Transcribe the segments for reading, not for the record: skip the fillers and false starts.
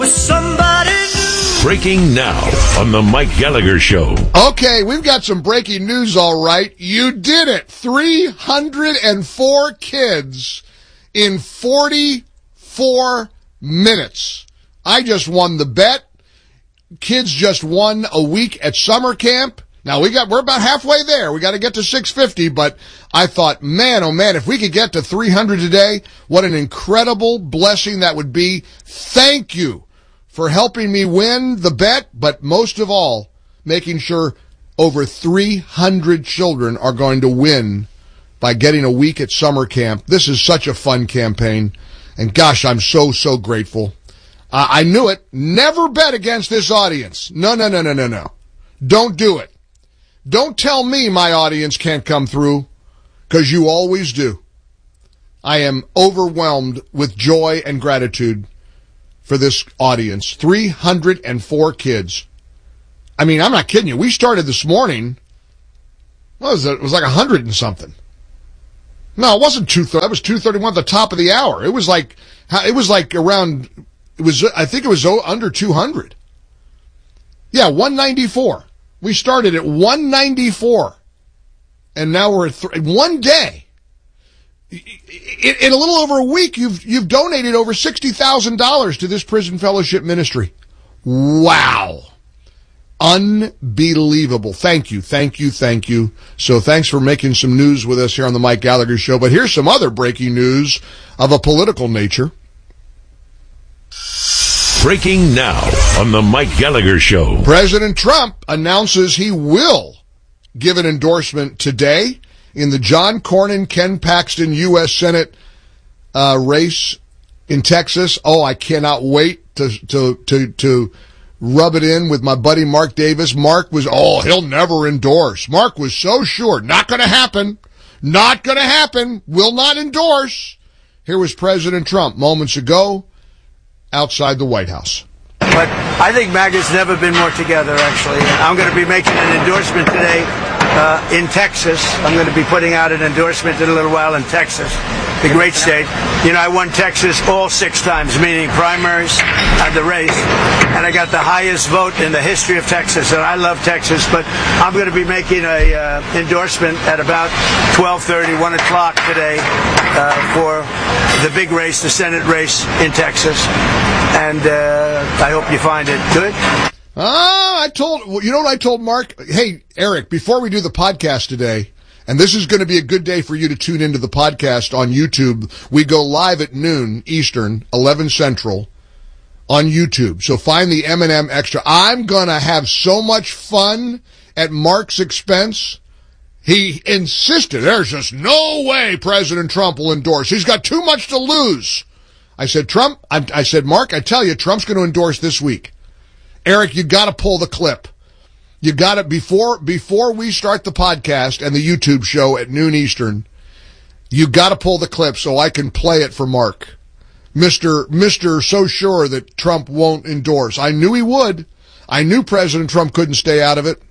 Somebody new. Breaking now on the Mike Gallagher Show. Okay, we've got some breaking news, all right. You did it. 304 kids in 44 minutes. I just won the bet. Kids just won a week at summer camp. Now we're about halfway there. We got to get to 650, but I thought, man, oh man, if we could get to 300 today, what an incredible blessing that would be. Thank you for helping me win the bet, but most of all, making sure over 300 children are going to win by getting a week at summer camp. This is such a fun campaign, and gosh, I'm so grateful. I knew it. Never bet against this audience. No. Don't do it. Don't tell me my audience can't come through, because you always do. I am overwhelmed with joy and gratitude for this audience. 304 kids. I mean, I'm not kidding you. We started this morning. What was it? It was like 100 and something. No, it wasn't 2:30. That was 2:31 at the top of the hour. It was like around, I think it was under 200. Yeah, 194. We started at 194. And now we're at one day. In a little over a week, you've donated over $60,000 to this prison fellowship ministry. Wow. Unbelievable. Thank you. So thanks for making some news with us here on the Mike Gallagher Show. But here's some other breaking news of a political nature. Breaking now on the Mike Gallagher Show. President Trump announces he will give an endorsement today in the John Cornyn, Ken Paxton U.S. Senate race in Texas. Oh, I cannot wait to rub it in with my buddy Mark Davis. Mark was, he'll never endorse. Mark was so sure. Not going to happen. Will not endorse. Here was President Trump moments ago outside the White House. But I think MAGA's never been more together, actually. I'm going to be making an endorsement today in Texas. I'm going to be putting out an endorsement in a little while in Texas, the great state. You know, I won Texas all 6 times, meaning primaries and the race, and I got the highest vote in the history of Texas, and I love Texas, but I'm going to be making a endorsement at about 12:30, 1 o'clock today for the big race, the Senate race in Texas, and I hope you find it good. You know what I told Mark? Hey, Eric, before we do the podcast today, and this is going to be a good day for you to tune into the podcast on YouTube. We go live at noon Eastern, 11 Central on YouTube. So find the M&M Extra. I'm going to have so much fun at Mark's expense. He insisted, there's just no way President Trump will endorse. He's got too much to lose. I said, Mark, I tell you, Trump's going to endorse this week. Eric, you got to pull the clip. You got to, before we start the podcast and the YouTube show at noon Eastern, you got to pull the clip so I can play it for Mark. Mr. so sure that Trump won't endorse. I knew he would. I knew President Trump couldn't stay out of it.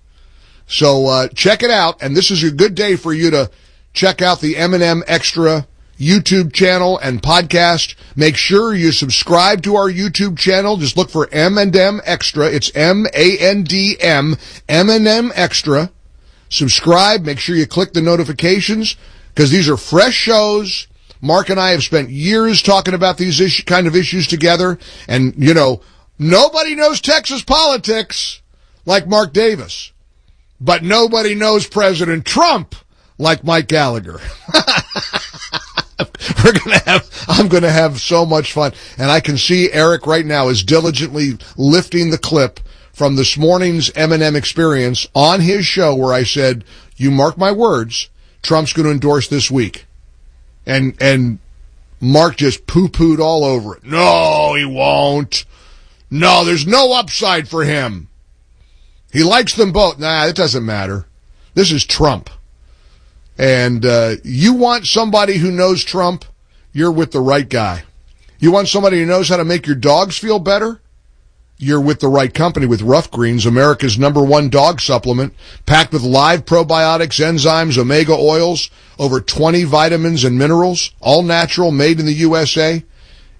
So check it out, and this is a good day for you to check out the M&M Extra YouTube channel and podcast. Make sure you subscribe to our YouTube channel. Just look for M&M Extra. It's M-A-N-D-M, M&M Extra. Subscribe. Make sure you click the notifications, because these are fresh shows. Mark and I have spent years talking about these kind of issues together, and, you know, nobody knows Texas politics like Mark Davis, but nobody knows President Trump like Mike Gallagher. I'm going to have so much fun. And I can see Eric right now is diligently lifting the clip from this morning's M&M Experience on his show where I said, you mark my words, Trump's going to endorse this week. And Mark just poo-pooed all over it. No, he won't. No, there's no upside for him. He likes them both. Nah, it doesn't matter. This is Trump. And you want somebody who knows Trump, you're with the right guy. You want somebody who knows how to make your dogs feel better, you're with the right company with Rough Greens, America's #1 dog supplement, packed with live probiotics, enzymes, omega oils, over 20 vitamins and minerals, all natural, made in the USA.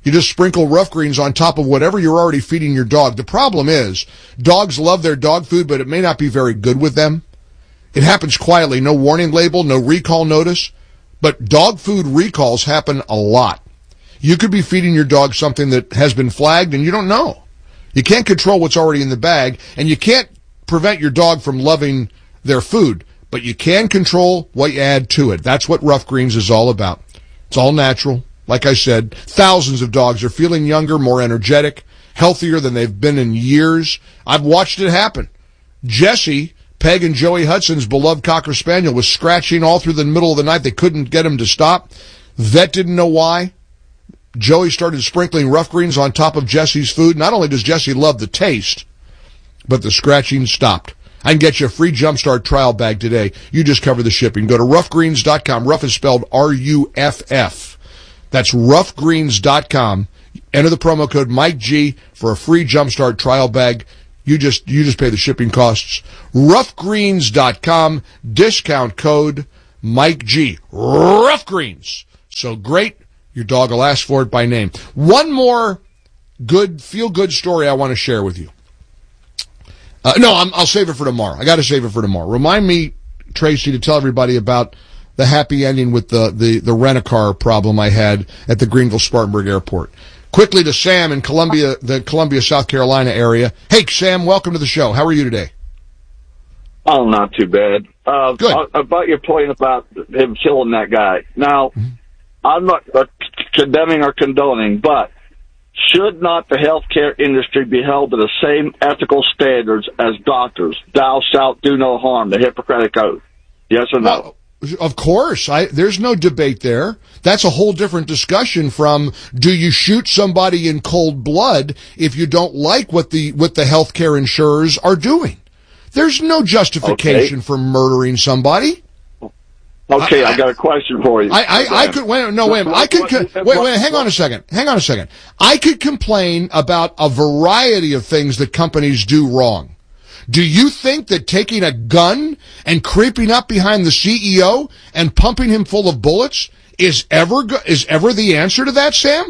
You just sprinkle Rough Greens on top of whatever you're already feeding your dog. The problem is, dogs love their dog food, but it may not be very good with them. It happens quietly. No warning label, no recall notice. But dog food recalls happen a lot. You could be feeding your dog something that has been flagged and you don't know. You can't control what's already in the bag, and you can't prevent your dog from loving their food, but you can control what you add to it. That's what Rough Greens is all about. It's all natural. Like I said, thousands of dogs are feeling younger, more energetic, healthier than they've been in years. I've watched it happen. Jesse, Peg and Joey Hudson's beloved Cocker Spaniel, was scratching all through the middle of the night. They couldn't get him to stop. Vet didn't know why. Joey started sprinkling Rough Greens on top of Jesse's food. Not only does Jesse love the taste, but the scratching stopped. I can get you a free Jumpstart trial bag today. You just cover the shipping. Go to roughgreens.com. Rough is spelled R-U-F-F. That's roughgreens.com. Enter the promo code Mike G for a free Jumpstart trial bag. You just pay the shipping costs. Roughgreens.com. Discount code Mike G. Rough Greens. So great. Your dog will ask for it by name. One more feel-good story I want to share with you. I'll save it for tomorrow. I got to save it for tomorrow. Remind me, Tracy, to tell everybody about the happy ending with the rent-a-car problem I had at the Greenville-Spartanburg Airport. Quickly to Sam in the Columbia, South Carolina area. Hey, Sam, welcome to the show. How are you today? Oh, not too bad. Good. About your point about him killing that guy. Now, I'm not condemning or condoning, but should not the healthcare industry be held to the same ethical standards as doctors? Thou shalt do no harm, the Hippocratic Oath. Yes or no? Well, of course. There's no debate there. That's a whole different discussion from, do you shoot somebody in cold blood if you don't like what the healthcare insurers are doing? There's no justification for murdering somebody. Okay, I got a question for you. I could hang on a second. I could complain about a variety of things that companies do wrong. Do you think that taking a gun and creeping up behind the CEO and pumping him full of bullets is ever the answer to that, Sam?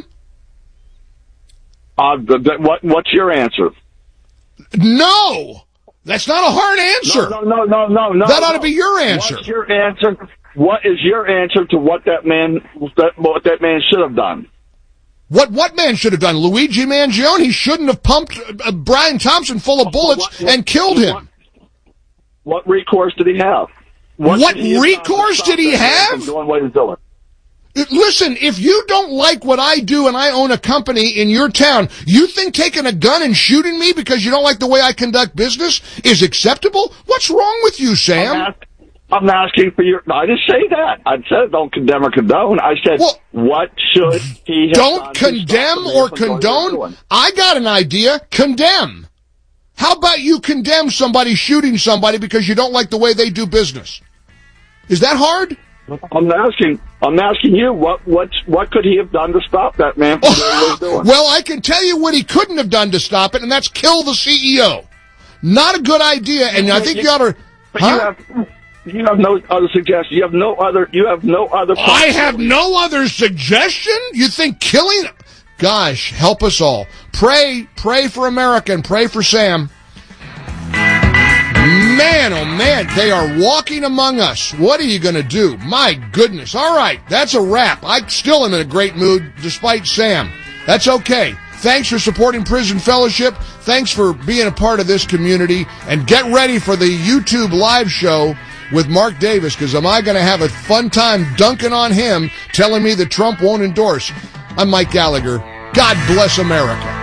What's your answer? No! That's not a hard answer. No. That ought to be your answer. What's your answer? What is your answer to what that man should have done? What man should have done? Luigi Mangione? He shouldn't have pumped Brian Thompson full of bullets and killed him. What recourse did he have? What recourse did he have? Doing what he's doing? Listen, if you don't like what I do and I own a company in your town, you think taking a gun and shooting me because you don't like the way I conduct business is acceptable? What's wrong with you, Sam? I'm asking for your... I didn't say that. I said don't condemn or condone. I said, what should he have done? Don't condemn or condone? I got an idea. Condemn. How about you condemn somebody shooting somebody because you don't like the way they do business? Is that hard? I'm asking you, what could he have done to stop that man from doing what he was doing? Well, I can tell you what he couldn't have done to stop it, and that's kill the CEO. Not a good idea, and I think you ought to... You have no other suggestion. You have no other. I have no other suggestion? You think killing... Gosh, help us all. Pray for America and pray for Sam. Man, oh man, they are walking among us. What are you going to do? My goodness. All right, that's a wrap. I still am in a great mood despite Sam. That's okay. Thanks for supporting Prison Fellowship. Thanks for being a part of this community. And get ready for the YouTube live show with Mark Davis, because am I going to have a fun time dunking on him, telling me that Trump won't endorse. I'm Mike Gallagher. God bless America.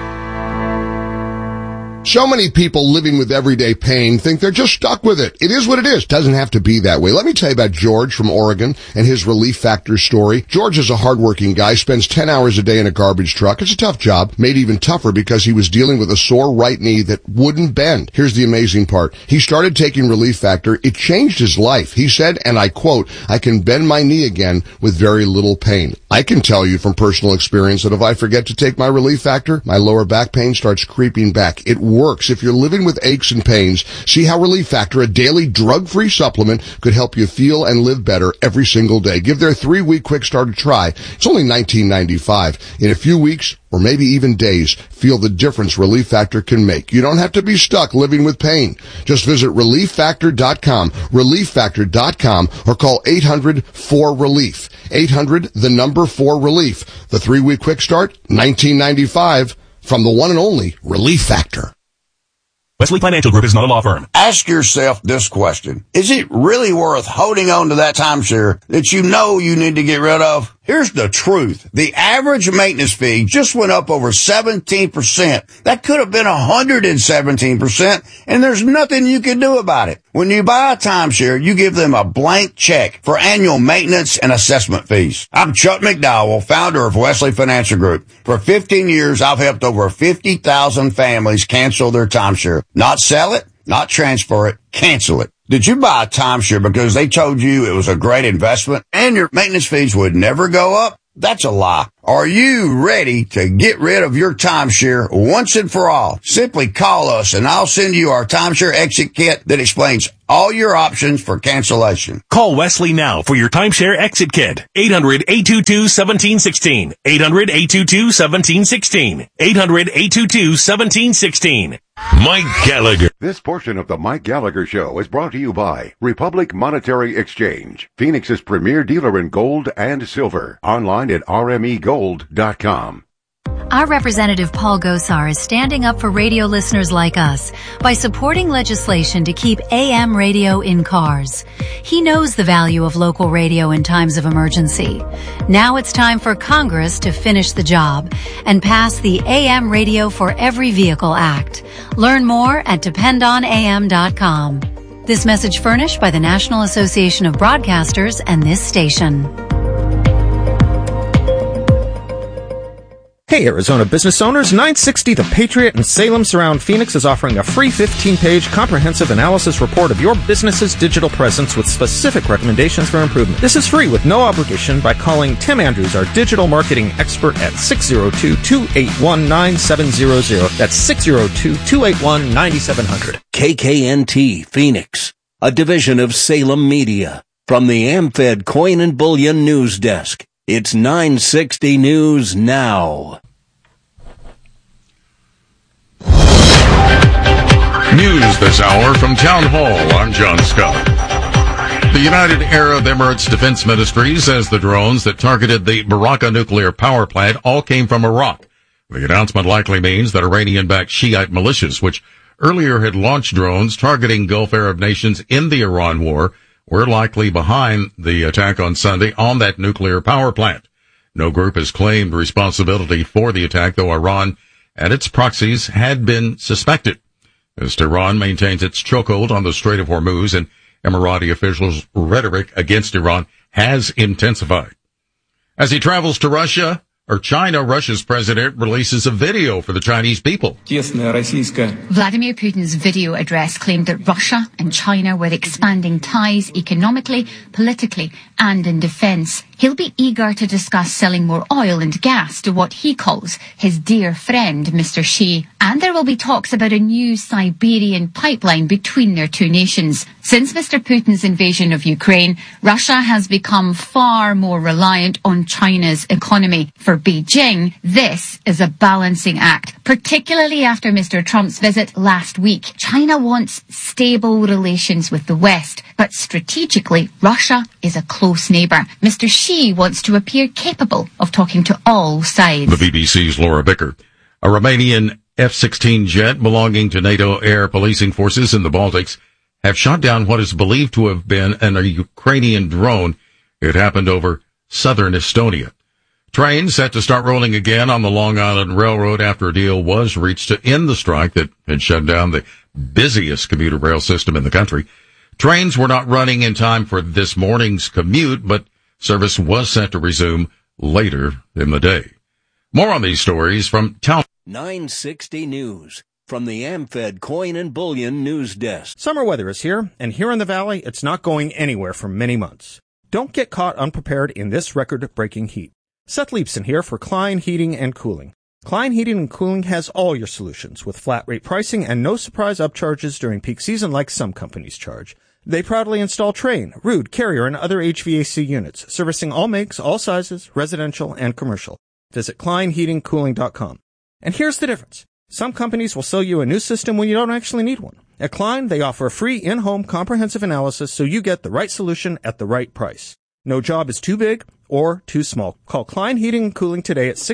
So many people living with everyday pain think they're just stuck with it. It is what it is. Doesn't have to be that way. Let me tell you about George from Oregon and his Relief Factor story. George is a hardworking guy, spends 10 hours a day in a garbage truck. It's a tough job, made even tougher because he was dealing with a sore right knee that wouldn't bend. Here's the amazing part. He started taking Relief Factor. It changed his life. He said, and I quote, "I can bend my knee again with very little pain." I can tell you from personal experience that if I forget to take my Relief Factor, my lower back pain starts creeping back. It works. If you're living with aches and pains, see how Relief Factor, a daily drug-free supplement, could help you feel and live better every single day. Give their 3-week quick start a try. It's only $19.95. In a few weeks, or maybe even days, feel the difference Relief Factor can make. You don't have to be stuck living with pain. Just visit ReliefFactor.com, ReliefFactor.com, or call 800-4RELIEF. 800-4RELIEF. The 3-week quick start, $19.95, from the one and only Relief Factor. Wesley Financial Group is not a law firm. Ask yourself this question. Is it really worth holding on to that timeshare that you know you need to get rid of? Here's the truth. The average maintenance fee just went up over 17%. That could have been 117%, and there's nothing you can do about it. When you buy a timeshare, you give them a blank check for annual maintenance and assessment fees. I'm Chuck McDowell, founder of Wesley Financial Group. For 15 years, I've helped over 50,000 families cancel their timeshare. Not sell it, not transfer it, cancel it. Did you buy a timeshare because they told you it was a great investment and your maintenance fees would never go up? That's a lie. Are you ready to get rid of your timeshare once and for all? Simply call us and I'll send you our timeshare exit kit that explains all your options for cancellation. Call Wesley now for your timeshare exit kit. 800-822-1716. 800-822-1716. 800-822-1716. Mike Gallagher. This portion of the Mike Gallagher Show is brought to you by Republic Monetary Exchange, Phoenix's premier dealer in gold and silver. Online at rmegold.com. Our representative Paul Gosar is standing up for radio listeners like us by supporting legislation to keep AM radio in cars. He knows the value of local radio in times of emergency. Now it's time for Congress to finish the job and pass the AM Radio for Every Vehicle Act. Learn more at dependonam.com. This message furnished by the National Association of Broadcasters and this station. Hey, Arizona business owners, 960 The Patriot in Salem Surround Phoenix is offering a free 15-page comprehensive analysis report of your business's digital presence with specific recommendations for improvement. This is free with no obligation by calling Tim Andrews, our digital marketing expert, at 602-281-9700. That's 602-281-9700. KKNT Phoenix, a division of Salem Media. From the AmFed Coin and Bullion News Desk. It's 960 News Now. News this hour from Town Hall. I'm John Scott. The United Arab Emirates Defense Ministry says the drones that targeted the Baraka nuclear power plant all came from Iraq. The announcement likely means that Iranian-backed Shiite militias, which earlier had launched drones targeting Gulf Arab nations in the Iran war, were likely behind the attack on Sunday on that nuclear power plant. No group has claimed responsibility for the attack, though Iran and its proxies had been suspected. As Tehran maintains its chokehold on the Strait of Hormuz, and Emirati officials' rhetoric against Iran has intensified. As he travels to China, Russia's president releases a video for the Chinese people. Vladimir Putin's video address claimed that Russia and China were expanding ties economically, politically, and in defense. He'll be eager to discuss selling more oil and gas to what he calls his dear friend, Mr. Xi. And there will be talks about a new Siberian pipeline between their two nations. Since Mr. Putin's invasion of Ukraine, Russia has become far more reliant on China's economy. For Beijing, this is a balancing act, particularly after Mr. Trump's visit last week. China wants stable relations with the West, but strategically, Russia is a close neighbour. Mr. Xi wants to appear capable of talking to all sides. The BBC's Laura Bicker. A Romanian F-16 jet belonging to NATO air policing forces in the Baltics have shot down what is believed to have been a Ukrainian drone. It happened over southern Estonia. Trains set to start rolling again on the Long Island Railroad after a deal was reached to end the strike that had shut down the busiest commuter rail system in the country. Trains were not running in time for this morning's commute, but service was set to resume later in the day. More on these stories from Town. 960 News from the AmFed Coin and Bullion News Desk. Summer weather is here, and here in the Valley, it's not going anywhere for many months. Don't get caught unprepared in this record-breaking heat. Seth Leibson here for Klein Heating and Cooling. Klein Heating and Cooling has all your solutions with flat rate pricing and no surprise upcharges during peak season like some companies charge. They proudly install Trane, Ruud, Carrier, and other HVAC units, servicing all makes, all sizes, residential and commercial. Visit KleinHeatingCooling.com. And here's the difference. Some companies will sell you a new system when you don't actually need one. At Klein, they offer a free in-home comprehensive analysis so you get the right solution at the right price. No job is too big or too small. Call Klein Heating and Cooling today at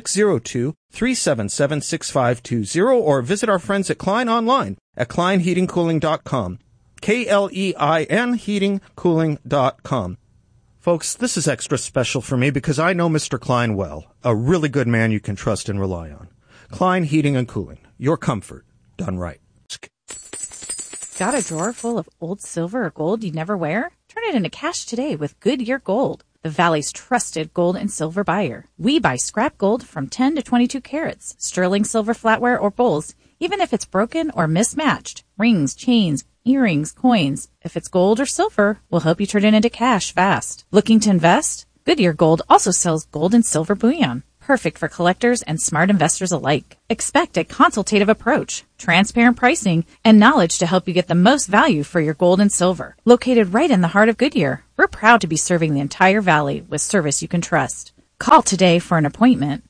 602-377-6520 or visit our friends at Klein online at KleinHeatingCooling.com. KLEIN heatingcooling.com. Folks, this is extra special for me because I know Mr. Klein well, a really good man you can trust and rely on. Klein Heating and Cooling, your comfort done right. Got a drawer full of old silver or gold you never wear? Turn it into cash today with Goodyear Gold, the Valley's trusted gold and silver buyer. We buy scrap gold from 10 to 22 carats, sterling silver flatware or bowls, even if it's broken or mismatched. Rings, chains, earrings, coins. If it's gold or silver, we'll help you turn it into cash fast. Looking to invest? Goodyear Gold also sells gold and silver bullion. Perfect for collectors and smart investors alike. Expect a consultative approach, transparent pricing, and knowledge to help you get the most value for your gold and silver. Located right in the heart of Goodyear, we're proud to be serving the entire valley with service you can trust. Call today for an appointment,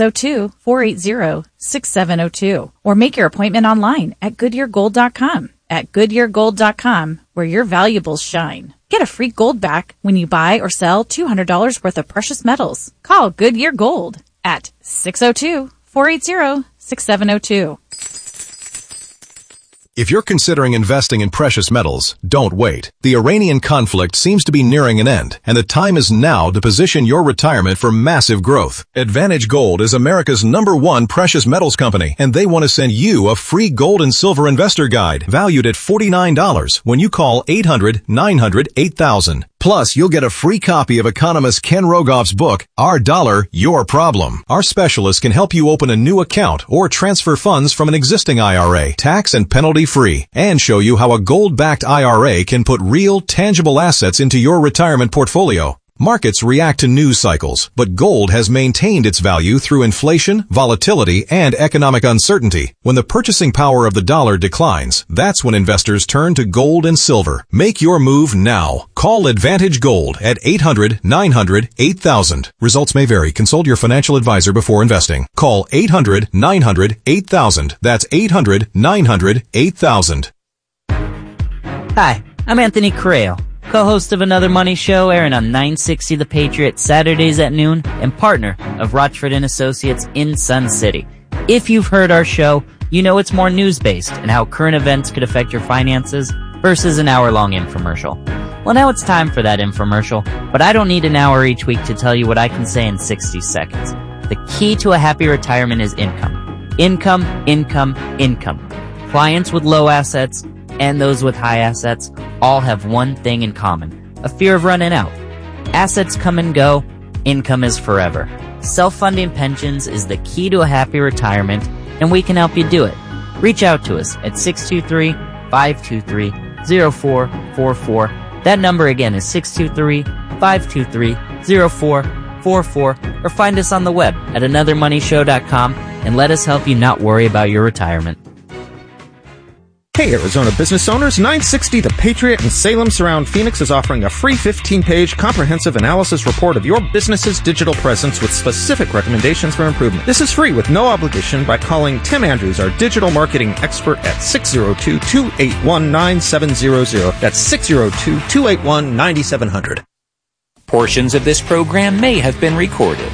602-480-6702, or make your appointment online at GoodyearGold.com. At GoodyearGold.com, where your valuables shine. Get a free gold back when you buy or sell $200 worth of precious metals. Call Goodyear Gold at 602-480-6702. If you're considering investing in precious metals, don't wait. The Iranian conflict seems to be nearing an end, and the time is now to position your retirement for massive growth. Advantage Gold is America's #1 precious metals company, and they want to send you a free gold and silver investor guide valued at $49 when you call 800-900-8000. Plus, you'll get a free copy of economist Ken Rogoff's book, Our Dollar, Your Problem. Our specialists can help you open a new account or transfer funds from an existing IRA, tax and penalty free, and show you how a gold-backed IRA can put real, tangible assets into your retirement portfolio. Markets react to news cycles, but gold has maintained its value through inflation, volatility, and economic uncertainty. When the purchasing power of the dollar declines, that's when investors turn to gold and silver. Make your move now. Call Advantage Gold at 800-900-8000. Results may vary. Consult your financial advisor before investing. Call 800-900-8000. That's 800-900-8000. Hi, I'm Anthony Correo, co-host of Another Money Show, airing on 960 The Patriot Saturdays at noon, and partner of Rochford & Associates in Sun City. If you've heard our show, you know it's more news-based and how current events could affect your finances versus an hour-long infomercial. Well, now it's time for that infomercial, but I don't need an hour each week to tell you what I can say in 60 seconds. The key to a happy retirement is income. Income, income, income. Clients with low assets and those with high assets all have one thing in common: a fear of running out. Assets come and go, income is forever. Self-funding pensions is the key to a happy retirement, and we can help you do it. Reach out to us at 623-523-0444. That number again is 623-523-0444, or find us on the web at anothermoneyshow.com and let us help you not worry about your retirement. Hey, Arizona business owners, 960 The Patriot in Salem Surround Phoenix is offering a free 15-page comprehensive analysis report of your business's digital presence with specific recommendations for improvement. This is free with no obligation by calling Tim Andrews, our digital marketing expert, at 602-281-9700. That's 602-281-9700. Portions of this program may have been recorded.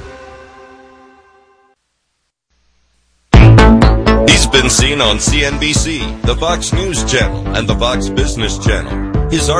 He's been seen on CNBC, the Fox News Channel, and the Fox Business Channel. His